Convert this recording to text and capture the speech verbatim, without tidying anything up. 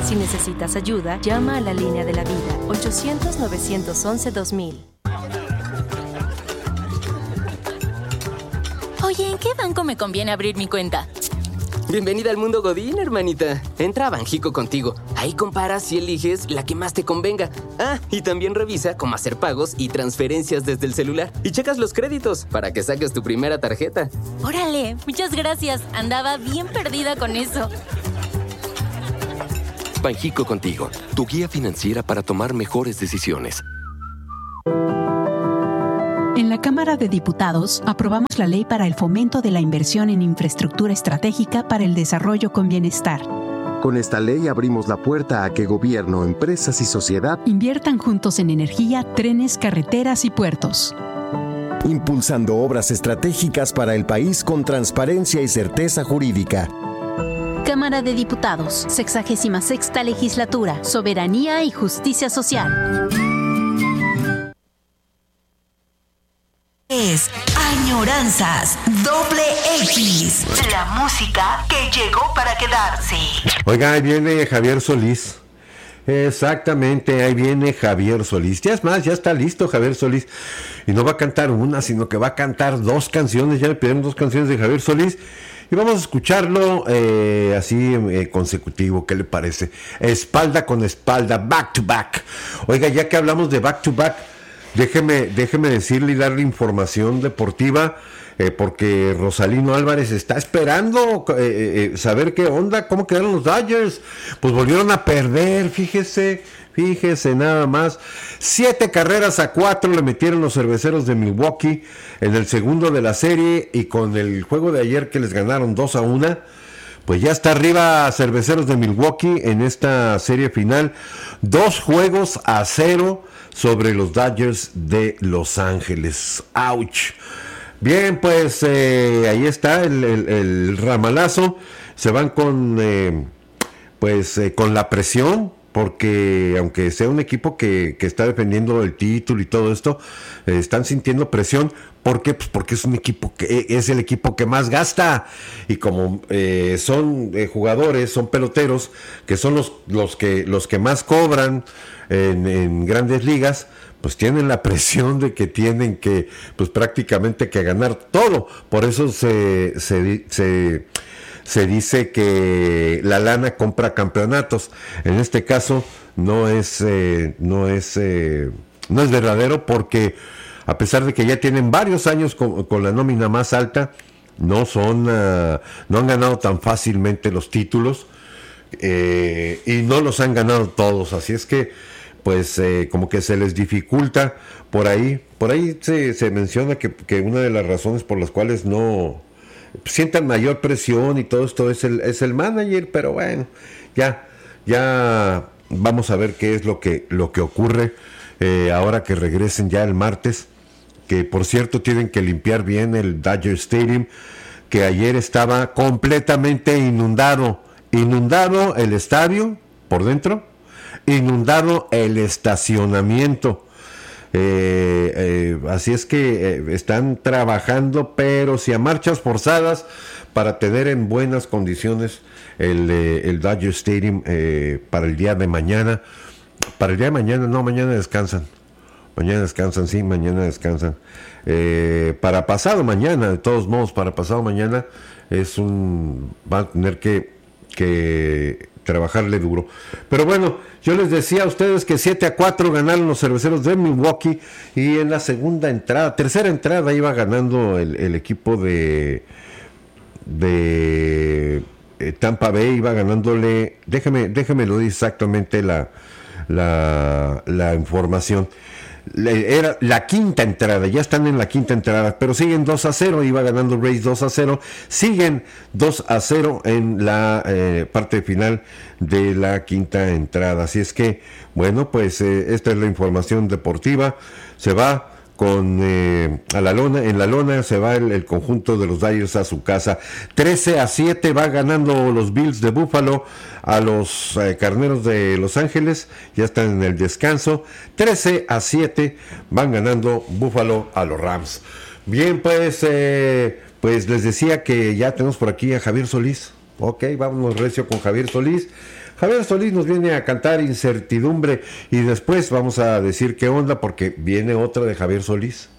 Si necesitas ayuda, llama a la línea de la vida, ochocientos, novecientos once, dos mil. Oye, ¿en qué banco me conviene abrir mi cuenta? Bienvenida al mundo Godín, hermanita. Entra a Banjico contigo. Ahí comparas y eliges la que más te convenga. Ah, y también revisa cómo hacer pagos y transferencias desde el celular. Y checas los créditos para que saques tu primera tarjeta. ¡Órale! Muchas gracias. Andaba bien perdida con eso. Banjico contigo, tu guía financiera para tomar mejores decisiones. En la Cámara de Diputados aprobamos la Ley para el Fomento de la Inversión en Infraestructura Estratégica para el Desarrollo con Bienestar. Con esta ley abrimos la puerta a que gobierno, empresas y sociedad inviertan juntos en energía, trenes, carreteras y puertos. Impulsando obras estratégicas para el país con transparencia y certeza jurídica. Cámara de Diputados, sexagésima sexta Legislatura, Soberanía y Justicia Social. Es Añoranzas Doble X, la música que llegó para quedarse. Oiga, ahí viene Javier Solís. Exactamente, ahí viene Javier Solís. Ya es más, ya está listo Javier Solís. Y no va a cantar una, sino que va a cantar dos canciones. Ya le pidieron dos canciones de Javier Solís. Y vamos a escucharlo eh, así eh, consecutivo. ¿Qué le parece? Espalda con espalda, back to back. Oiga, ya que hablamos de back to back, Déjeme, déjeme decirle y darle información deportiva, eh, porque Rosalino Álvarez está esperando eh, eh, saber qué onda, cómo quedaron los Dodgers. Pues volvieron a perder, fíjese, fíjese nada más. Siete carreras a cuatro le metieron los Cerveceros de Milwaukee en el segundo de la serie, y con el juego de ayer que les ganaron dos a una, pues ya está arriba Cerveceros de Milwaukee en esta serie final. Dos juegos a cero sobre los Dodgers de Los Ángeles. ¡Auch! Bien, pues eh, ahí está el, el, el ramalazo. Se van con eh, pues eh, con la presión, porque aunque sea un equipo que, que está defendiendo el título y todo esto, eh, están sintiendo presión. ¿Por qué? Pues porque es un equipo que es el equipo que más gasta, y como eh, son eh, jugadores, son peloteros que son los, los que los que más cobran en, en grandes ligas, pues tienen la presión de que tienen que, pues prácticamente que ganar todo. Por eso se se, se se dice que la lana compra campeonatos. En este caso no es eh, no es eh, no es verdadero, porque a pesar de que ya tienen varios años con, con la nómina más alta, no son uh, no han ganado tan fácilmente los títulos, eh, y no los han ganado todos. Así es que pues eh, como que se les dificulta por ahí. Por ahí se, se menciona que, que una de las razones por las cuales no sientan mayor presión y todo esto es el, es el manager, pero bueno, ya, ya vamos a ver qué es lo que, lo que ocurre eh, ahora que regresen ya el martes, que por cierto tienen que limpiar bien el Dodger Stadium, que ayer estaba completamente inundado, inundado el estadio por dentro, inundado el estacionamiento. Eh, eh, así es que eh, están trabajando, pero si a marchas forzadas, para tener en buenas condiciones el, eh, el Dodger Stadium eh, para el día de mañana. Para el día de mañana, no, mañana descansan. Mañana descansan, sí, mañana descansan. Eh, para pasado mañana, de todos modos, para pasado mañana es un... van a tener que, que trabajarle duro. Pero bueno, yo les decía a ustedes que siete a cuatro ganaron los Cerveceros de Milwaukee, y en la segunda entrada, tercera entrada iba ganando el, el equipo de de eh, Tampa Bay, iba ganándole, déjeme, déjeme lo dice exactamente la, la, la información. Era la quinta entrada, ya están en la quinta entrada, pero siguen dos a cero, iba ganando Rays dos a cero, siguen dos a cero en la eh, parte final de la quinta entrada. Así es que, bueno, pues eh, esta es la información deportiva. Se va con eh, a la lona, en la lona se va el, el conjunto de los Dodgers a su casa. trece a siete va ganando los Bills de Buffalo a los eh, Carneros de Los Ángeles, ya están en el descanso. trece a siete van ganando Buffalo a los Rams. Bien, pues, eh, pues les decía que ya tenemos por aquí a Javier Solís. Ok, vámonos recio con Javier Solís. Javier Solís nos viene a cantar Incertidumbre y después vamos a decir qué onda porque viene otra de Javier Solís.